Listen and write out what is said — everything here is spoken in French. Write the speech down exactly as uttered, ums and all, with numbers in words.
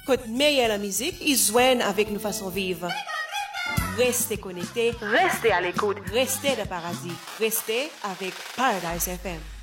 Côté meilleure la musique, ils joignent avec nos façons vivre. Restez connectés, restez à l'écoute, restez de paradis, restez avec Paradise F M.